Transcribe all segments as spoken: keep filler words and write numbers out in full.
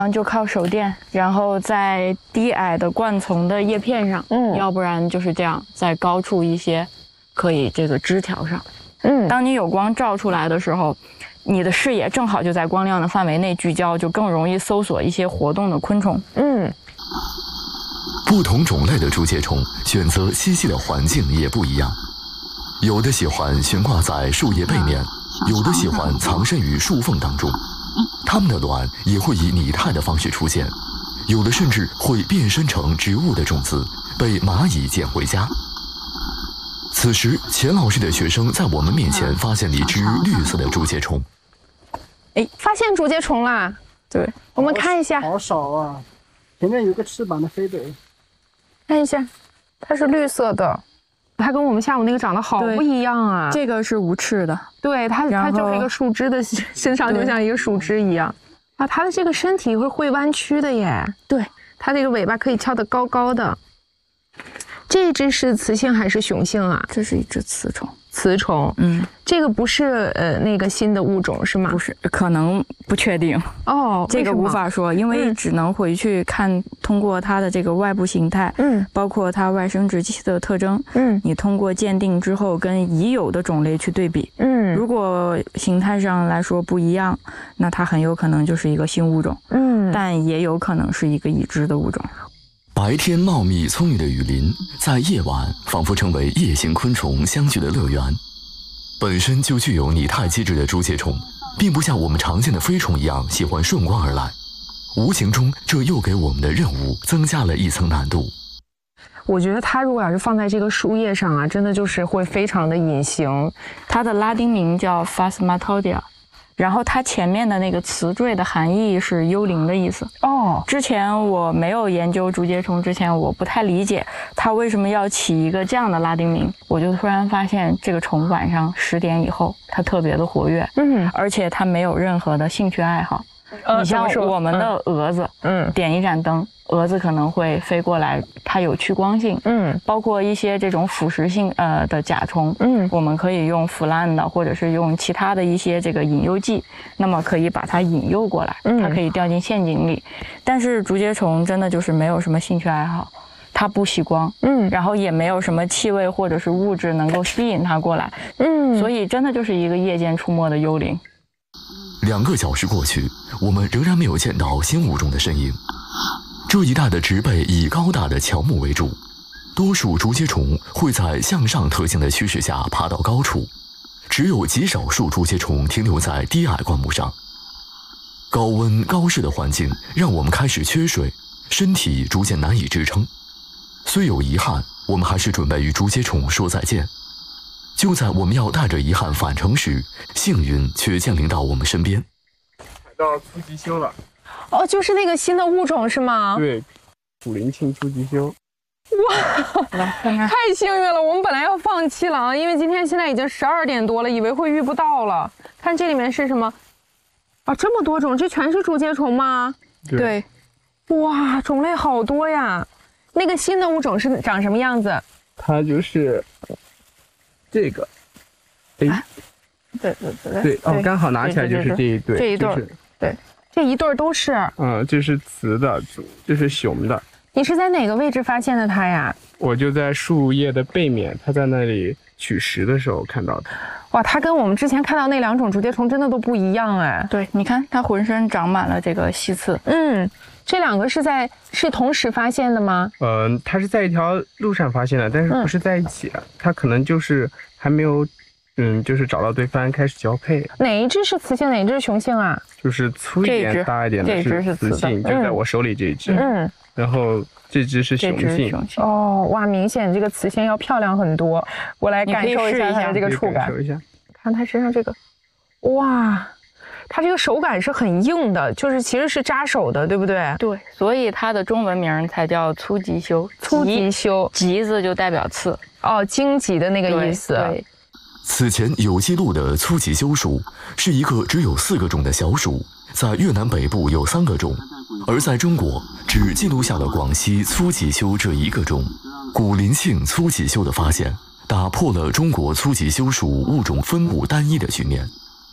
就靠手电，然后在低矮的灌丛的叶片上，嗯，要不然就是这样，在高处一些可以这个枝条上，嗯，当你有光照出来的时候，你的视野正好就在光亮的范围内聚焦，就更容易搜索一些活动的昆虫。嗯， 不同种类的竹节虫选择栖息的环境也不一样，有的喜欢悬挂在树叶背面，有的喜欢藏身于树缝当中。它们的卵也会以拟态的方式出现，有的甚至会变身成植物的种子，被蚂蚁捡回家。此时，钱老师的学生在我们面前发现了一只绿色的竹节虫。 哎，发现竹节虫啦！ 对， 我们看一下。 好少啊，前面有个翅膀的飞的。 看一下，它是绿色的，它跟我们下午那个长得好不一样啊。 这个是无翅的， 对，它它就是一个树枝的身上就像一个树枝一样啊。它的这个身体会会弯曲的耶。对，它这个尾巴可以翘得高高的。这只是雌性还是雄性啊？ 这是一只雌虫。 雌虫，嗯，这个不是呃那个新的物种是吗？ 不是，可能不确定哦， 这个无法说，因为只能回去看，通过它的这个外部形态，嗯，包括它外生殖器的特征，嗯，你通过鉴定之后跟已有的种类去对比，嗯，如果形态上来说不一样，那它很有可能就是一个新物种，嗯，但也有可能是一个已知的物种。 白天茂密葱郁的雨林，在夜晚仿佛成为夜行昆虫相聚的乐园。本身就具有拟态机制的竹节虫，并不像我们常见的飞虫一样喜欢顺光而来，无形中这又给我们的任务增加了一层难度。 我觉得它如果要是放在这个树叶上啊，真的就是会非常的隐形。 它的拉丁名叫 Phasmatodea。然后它前面的那个词缀的含义是幽灵的意思哦。之前我没有研究竹节虫之前，我不太理解它为什么要起一个这样的拉丁名。我就突然发现，这个虫晚上十点以后它特别的活跃，嗯，而且它没有任何的兴趣爱好。呃、你像我们的蛾子，嗯，点一盏灯，蛾子可能会飞过来，它有趋光性，嗯，包括一些这种腐蚀性呃的甲虫，嗯，我们可以用腐烂的，或者是用其他的一些这个引诱剂，那么可以把它引诱过来，它可以掉进陷阱里。但是竹节虫真的就是没有什么兴趣爱好，它不喜光，嗯，然后也没有什么气味或者是物质能够吸引它过来，嗯，所以真的就是一个夜间出没的幽灵。 两个小时过去，我们仍然没有见到新物种的身影。这一带的植被以高大的乔木为主，多数竹节虫会在向上特性的驱使下爬到高处，只有极少数竹节虫停留在低矮灌木上。高温高湿的环境让我们开始缺水，身体逐渐难以支撑。虽有遗憾，我们还是准备与竹节虫说再见。就在我们要带着遗憾返程时，幸运却降临到我们身边。 采到粗棘修了。 哦，就是那个新的物种是吗？ 对，古灵庆粗棘修。 哇，来看看，太幸运了！我们本来要放弃了啊，因为今天现在已经十二点多了，以为会遇不到了。看这里面是什么？啊，这么多种，这全是竹节虫吗？ 对。 对。哇，种类好多呀！那个新的物种是长什么样子？ 它就是这个。哎。啊、 对对对。 对哦，刚好拿起来就是这一对。 这一对。就是、对。这一对都是， 嗯，这是雌的，这是雄的。 你是在哪个位置发现的它呀？ 我就在树叶的背面，它在那里取食的时候看到的。 哇，它跟我们之前看到那两种竹节虫真的都不一样哎。 对，你看它浑身长满了这个细刺。 嗯，这两个是在是同时发现的吗？ 嗯、呃，它是在一条路上发现的，但是不是在一起，嗯、它可能就是还没有。嗯，就是找到对方开始交配。 哪一只是雌性，哪一只是雄性啊？ 就是粗一点、大一点的是雌性，就在我手里这一只。嗯，然后这只是雄性。 哦，哇，明显这个雌性要漂亮很多。我来感受一下它的这个触感。 感受一下， 看它身上这个，哇，它这个手感是很硬的，就是其实是扎手的，对不对？ 对，所以它的中文名才叫粗棘修。 粗棘修， 棘字就代表刺。 哦，荆棘的那个意思。 对。 此前有记录的粗棘修属是一个只有四个种的小属，在越南北部有三个种，而在中国只记录下了广西粗棘修这一个种。古林庆粗棘修的发现，打破了中国粗棘修属物种分布单一的局面，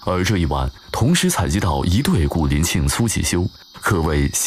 而这一晚同时采集到一对古林庆粗脊鳅，可谓